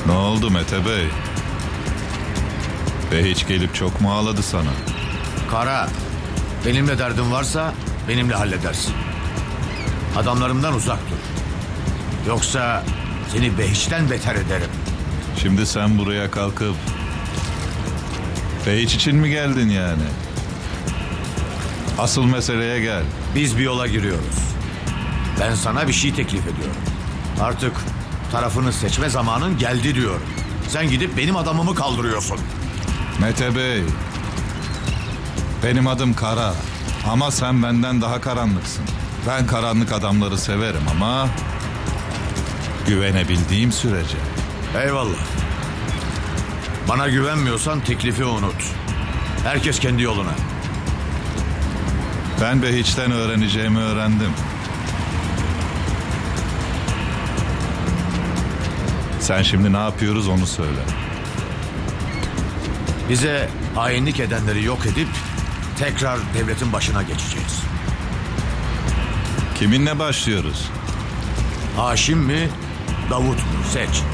Ne oldu Mete Bey? Hiç gelip çok mu ağladı sana? Kara, benimle derdin varsa benimle halledersin. Adamlarımdan uzak dur. Yoksa seni Behiç'ten beter ederim. Şimdi sen buraya kalkıp Behiç için mi geldin yani? Asıl meseleye gel. Biz bir yola giriyoruz. Ben sana bir şey teklif ediyorum. Artık tarafını seçme zamanın geldi diyorum. Sen gidip benim adamımı kaldırıyorsun. Mete Bey, benim adım Kara ama sen benden daha karanlıksın. Ben karanlık adamları severim ama güvenebildiğim sürece. Eyvallah. Bana güvenmiyorsan teklifi unut. Herkes kendi yoluna. Ben Behiç'ten öğreneceğimi öğrendim. Sen şimdi ne yapıyoruz onu söyle. Bize hainlik edenleri yok edip tekrar devletin başına geçeceğiz. Kiminle başlıyoruz? Haşim mi, Davut mu? Seç.